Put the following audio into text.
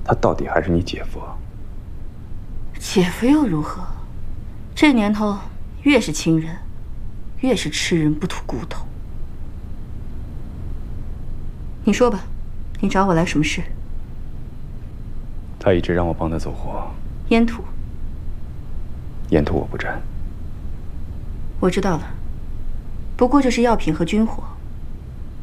他到底还是你姐夫。 姐夫又如何？这年头，越是亲人，越是吃人不吐骨头。你说吧，你找我来什么事？ 他一直让我帮他走活。 烟土。 烟土我不沾。 我知道了，不过就是药品和军火。